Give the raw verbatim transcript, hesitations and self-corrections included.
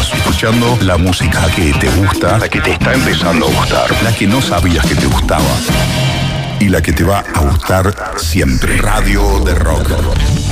estás escuchando la música que te gusta, la que te está empezando a gustar, la que no sabías que te gustaba y la que te va a gustar siempre. Radio de Rock.